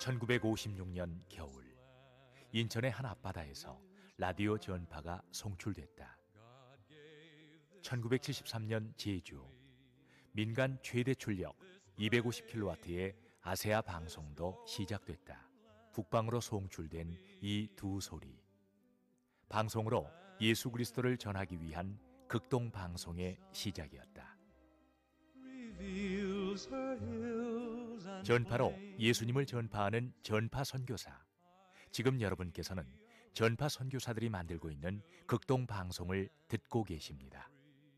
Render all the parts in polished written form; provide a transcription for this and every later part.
1956년 겨울, 인천의 한 앞바다에서 라디오 전파가 송출됐다. 1973년 제주, 민간 최대 출력 250kW의 아세아 방송도 시작됐다. 국방으로 송출된 이 두 소리, 방송으로 예수 그리스도를 전하기 위한 극동 방송의 시작이었다. 전파로 예수님을 전파하는 전파 선교사. 지금 여러분께서는 전파 선교사들이 만들고 있는 극동 방송을 듣고 계십니다.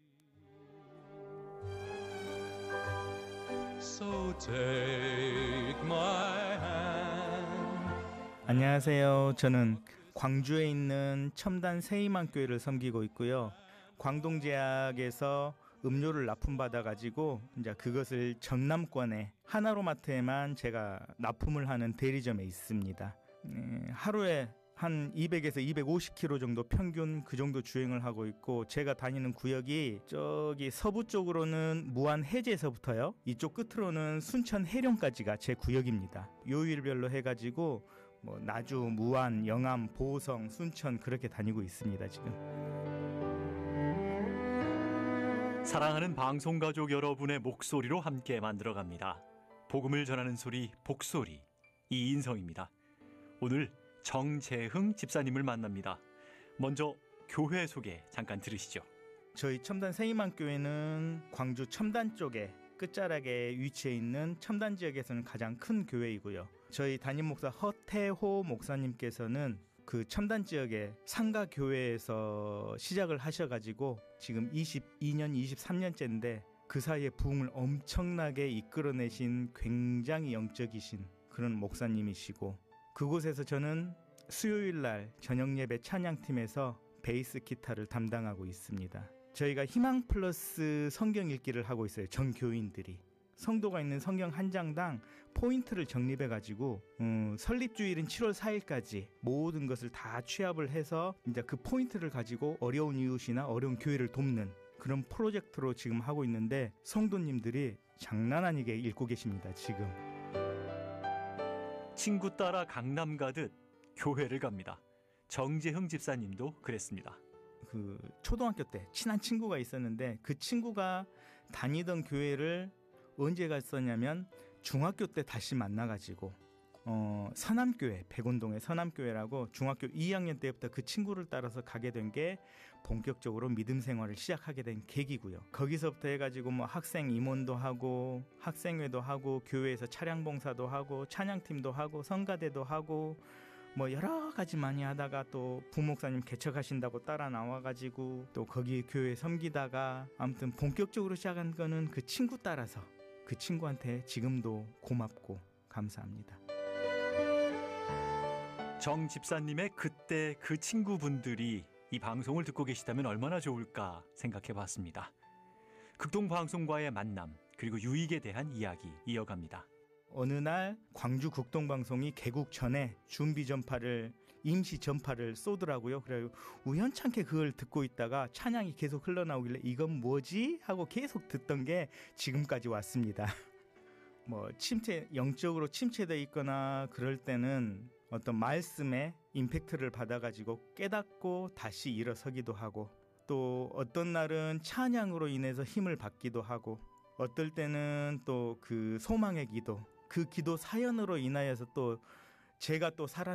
So take my hand. 안녕하세요. 저는 광주에 있는 첨단 세이만교회를 섬기고 있고요. 광동제약에서 음료를 납품받아가지고 이제 그것을 전남권의 하나로마트에만 제가 납품을 하는 대리점에 있습니다. 하루에 한 200에서 250km 정도 평균 그 정도 주행을 하고 있고, 제가 다니는 구역이 저기 서부 쪽으로는 무안 해제에서부터요, 이쪽 끝으로는 순천 해령까지가 제 구역입니다. 요일별로 해가지고 뭐 나주, 무안, 영암, 보성, 순천 그렇게 다니고 있습니다. 지금. 사랑하는 방송가족 여러분의 목소리로 함께 만들어갑니다. 복음을 전하는 소리, 복소리, 이인성입니다. 오늘 정재흥 집사님을 만납니다. 먼저 교회 소개 잠깐 들으시죠. 저희 첨단 세이만교회는 광주 첨단 쪽에 끝자락에 위치해 있는 첨단 지역에서는 가장 큰 교회이고요. 저희 담임 목사 허태호 목사님께서는 그 첨단 지역의 상가 교회에서 시작을 하셔가지고 지금 22년, 23년째인데 그 사이에 부흥을 엄청나게 이끌어내신 굉장히 영적이신 그런 목사님이시고, 그곳에서 저는 수요일 날 저녁 예배 찬양팀에서 베이스 기타를 담당하고 있습니다. 저희가 희망 플러스 성경 읽기를 하고 있어요. 전 교인들이 성도가 있는 성경 한 장당 포인트를 정립해가지고 설립주일인 7월 4일까지 모든 것을 다 취합을 해서 이제 그 포인트를 가지고 어려운 이웃이나 어려운 교회를 돕는 그런 프로젝트로 지금 하고 있는데, 성도님들이 장난 아니게 읽고 계십니다. 지금. 친구 따라 강남 가듯 교회를 갑니다. 정재흥 집사님도 그랬습니다. 그 초등학교 때 친한 친구가 있었는데 그 친구가 다니던 교회를 언제 갔었냐면 중학교 때 다시 만나가지고 서남교회, 백운동의 서남교회라고 중학교 2학년 때부터 그 친구를 따라서 가게 된 게 본격적으로 믿음 생활을 시작하게 된 계기고요. 거기서부터 해가지고 뭐 학생 임원도 하고 학생회도 하고 교회에서 차량 봉사도 하고 찬양팀도 하고 성가대도 하고 뭐 여러 가지 많이 하다가 또 부목사님 개척하신다고 따라 나와가지고 또 거기 교회 섬기다가, 아무튼 본격적으로 시작한 거는 그 친구 따라서, 그 친구한테 지금도 고맙고 감사합니다. 정 집사님의 그때 그 친구분들이 이 방송을 듣고 계시다면 얼마나 좋을까 생각해 봤습니다. 극동방송과의 만남, 그리고 유익에 대한 이야기 이어갑니다. 어느 날 광주 극동방송이 개국 전에 준비 전파를, 임시 전파를 쏘더라고요. 그래서 우연찮게 그걸 듣고 있다가 찬양이 계속 흘러나오길래 이건 뭐지? 하고 계속 듣던 게 지금까지 왔습니다. 뭐 영적으로 침체되어 있거나 그럴 때는 어떤 말씀에 임팩트를 받아가지고 깨닫고 다시 일어서기도 하고, 또 어떤 날은 찬양으로 인해서 힘을 받기도 하고, 어떨 때는 또 그 소망의 기도, 그 기도 사연으로 인하여서 또 제가 또 살아